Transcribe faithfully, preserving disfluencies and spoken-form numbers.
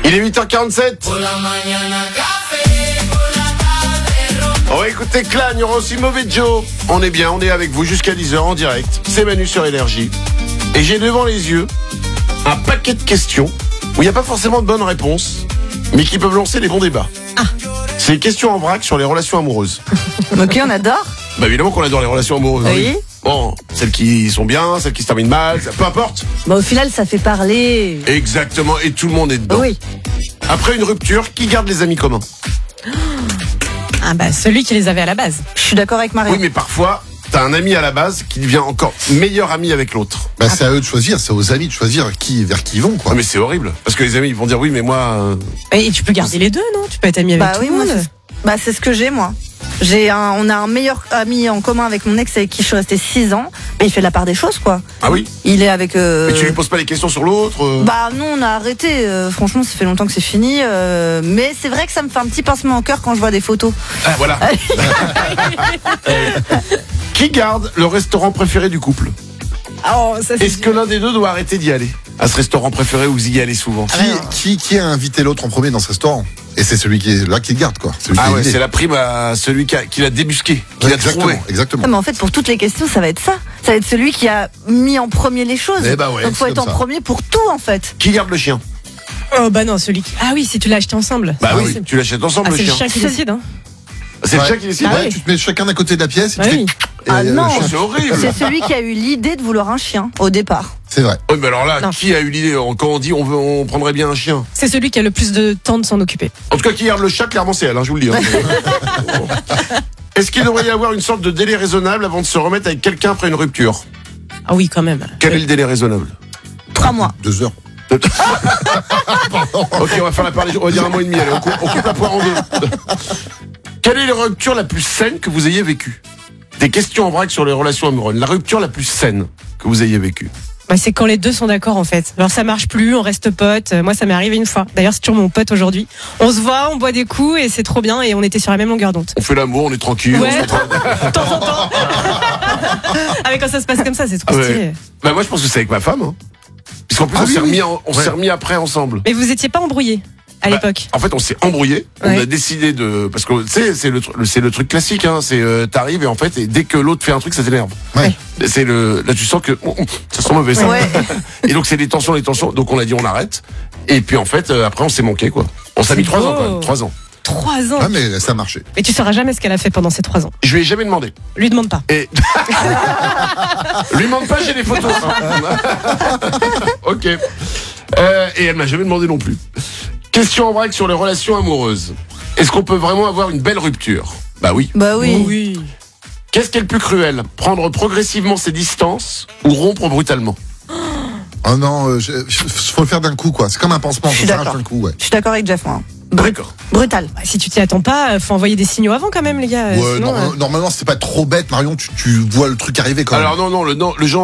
Il est huit heures quarante-sept. On va écouter Clan, il y aura aussi Mauvais Joe. On est bien, on est avec vous jusqu'à dix heures en direct. C'est Manu sur Énergie. Et j'ai devant les yeux un paquet de questions où il n'y a pas forcément de bonnes réponses, mais qui peuvent lancer les bons débats. Ah. C'est des questions en vrac sur les relations amoureuses. Ok, on adore. Bah évidemment qu'on adore les relations amoureuses. Oui. Bon, celles qui sont bien, celles qui se terminent mal, ça, peu importe. Bah, au final, ça fait parler. Exactement, et tout le monde est dedans. Oui. Après une rupture, qui garde les amis communs? Ah bah celui qui les avait à la base. Je suis d'accord avec Marion. Oui, mais parfois, t'as un ami à la base qui devient encore meilleur ami avec l'autre. Bah, c'est à eux de choisir, c'est aux amis de choisir qui, vers qui ils vont, quoi. Ah, mais c'est horrible, parce que les amis ils vont dire oui, mais moi... euh, Et tu peux garder les deux, non? Tu peux être ami avec Bah tout oui, le moi, monde. c'est- bah c'est ce que j'ai moi. J'ai un, on a un meilleur ami en commun avec mon ex avec qui je suis restée six ans, mais il fait la part des choses quoi. Ah oui. Il est avec. Euh... Mais tu lui poses pas les questions sur l'autre euh, Bah non, on a arrêté. euh, franchement, ça fait longtemps que c'est fini. euh, mais c'est vrai que ça me fait un petit pincement au cœur quand je vois des photos. Ah, voilà. Qui garde le restaurant préféré du couple? Oh, ça, c'est Est-ce que l'un des deux doit arrêter d'y aller à ce restaurant préféré où vous y allez souvent? Qui, qui, qui a invité l'autre en premier dans ce restaurant? Et c'est celui qui est là qui le garde, quoi. Celui Ah qui a ouais, l'idée. c'est la prime à celui qui, a- qui l'a débusqué, qui Ouais, l'a exactement, trouvé. exactement. Ah, mais en fait, pour toutes les questions, ça va être ça. Ça va être celui qui a mis en premier les choses. Eh bah ouais, Donc faut c'est être en comme ça. premier pour tout en fait. Qui garde le chien? Oh bah non, celui qui... Ah oui, si tu l'as acheté ensemble. Bah Ah oui, oui. tu l'achètes ensemble Ah, le c'est le chien. chien qui décide, hein. C'est le Ouais. chien qui décide. Ah Ouais, oui. tu te mets chacun d'un côté de la pièce et Bah tu fais... oui. et, Ah euh, non. le chien- C'est horrible. C'est celui qui a eu l'idée de vouloir un chien au départ. C'est vrai. Oui, mais alors là, Non. qui a eu l'idée? Quand on dit on, veut, on prendrait bien un chien. C'est celui qui a le plus de temps de s'en occuper. En tout cas, qui garde le chat, clairement, c'est elle, hein, je vous le dis. hein. Est-ce qu'il devrait y avoir une sorte de délai raisonnable avant de se remettre avec quelqu'un après une rupture? Ah oui, quand même. Quel est le délai raisonnable? Trois mois. Deux heures. Ok, on va faire la part des- on va dire un mois et demi. Allez, on coupe, on coupe la poire en deux. Quelle est la rupture la plus saine que vous ayez vécue? Des questions en vrac sur les relations amoureuses. La rupture la plus saine que vous ayez vécue. Bah, c'est quand les deux sont d'accord en fait. Alors ça marche plus, on reste potes. Euh, Moi ça m'est arrivé une fois. D'ailleurs c'est toujours mon pote aujourd'hui. On se voit, on boit des coups et c'est trop bien et on était sur la même longueur d'onde. On fait l'amour, on est tranquille. Ouais. on se retrouve- De temps en temps. Ah mais quand ça se passe comme ça, c'est trop Ouais. stylé. Bah, moi, je pense que c'est avec ma femme. Hein. Parce qu'en plus, Ah on oui, s'est oui. remis, en- on s'est Ouais. remis après ensemble. Mais vous étiez pas embrouillés à Bah, l'époque. En fait, on s'est embrouillé. On Ouais. a décidé de, parce que tu sais, c'est le, tr- le- c'est le truc classique. Hein, c'est euh, t'arrives et en fait, et dès que l'autre fait un truc, ça t'énerve. Ouais. C'est le, là, tu sens que oh, oh, ça sent mauvais ça. Ouais. Et donc c'est les tensions, les tensions. Donc on a dit on arrête. Et puis en fait, euh, après on s'est manqué quoi. On s'est C'est mis trois beau. ans quand même, trois ans. Trois ans. Ah, mais ça a marché. Mais tu sauras jamais ce qu'elle a fait pendant ces trois ans. Je lui ai jamais demandé. Lui demande pas. Et lui demande pas, j'ai des photos. Ok. Euh, et elle m'a jamais demandé non plus. Question en vrac sur les relations amoureuses. Est-ce qu'on peut vraiment avoir une belle rupture? Bah oui. Bah oui. Oui. Qu'est-ce qui est le plus cruel? Prendre progressivement ses distances ou rompre brutalement? Oh non, euh, je- je- faut le faire d'un coup, quoi. C'est comme un pansement, Je faut suis le faire d'accord. d'un coup, ouais. Je suis d'accord avec Jeff moi. Bru- D'accord. Brutal. Bah, si tu t'y attends pas, faut envoyer des signaux avant quand même les gars. Ouais, Sinon, norma- euh, Normalement, c'est pas trop bête, Marion, tu, tu vois le truc arriver quand même. Alors non, non, le, non, le genre